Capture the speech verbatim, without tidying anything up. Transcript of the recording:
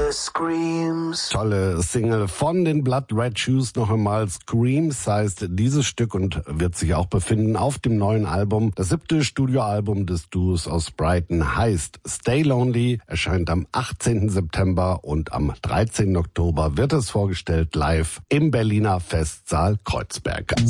Tolle Single von den Blood Red Shoes, noch einmal Screams heißt dieses Stück und wird sich auch befinden auf dem neuen Album. Das siebte Studioalbum des Duos aus Brighton heißt Stay Lonely, erscheint am achtzehnten September und am dreizehnten Oktober wird es vorgestellt live im Berliner Festsaal Kreuzberg.